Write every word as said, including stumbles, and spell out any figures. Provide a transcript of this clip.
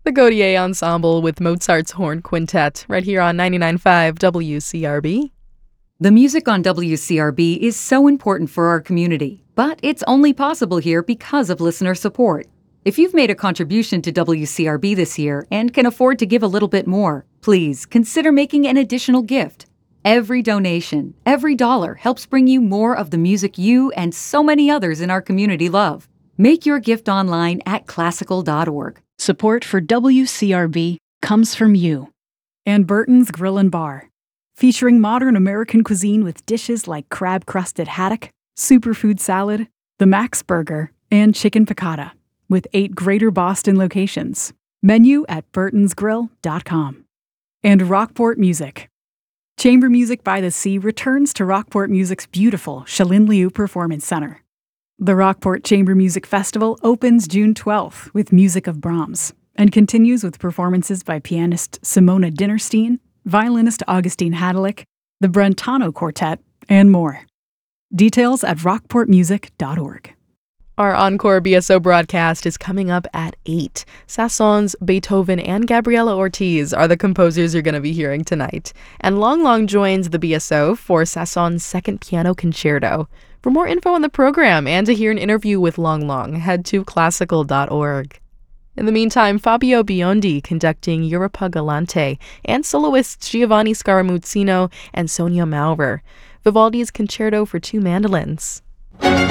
The Gaudier Ensemble with Mozart's Horn Quintet, right here on ninety-nine point five W C R B. The music on W C R B is so important for our community, but it's only possible here because of listener support. If you've made a contribution to W C R B this year and can afford to give a little bit more, please consider making an additional gift. Every donation, every dollar helps bring you more of the music you and so many others in our community love. Make your gift online at classical dot org. Support for W C R B comes from you. And Burton's Grill and Bar, featuring modern American cuisine with dishes like crab-crusted haddock, superfood salad, the Max Burger, and chicken piccata, with eight Greater Boston locations. Menu at burtons grill dot com. And Rockport Music. Chamber Music by the Sea returns to Rockport Music's beautiful Shalin Liu Performance Center. The Rockport Chamber Music Festival opens June twelfth with music of Brahms and continues with performances by pianist Simona Dinnerstein, violinist Augustine Hadalick, the Brentano Quartet, and more. Details at rockport music dot org. Our Encore B S O broadcast is coming up at eight. Sassons, Beethoven, and Gabriela Ortiz are the composers you're going to be hearing tonight. And Long Long joins the B S O for Sasson's second piano concerto. For more info on the program and to hear an interview with Long Long, head to classical dot org. In the meantime, Fabio Biondi conducting Europa Galante and soloists Giovanni Scaramuzzino and Sonia Maurer. Vivaldi's Concerto for Two Mandolins.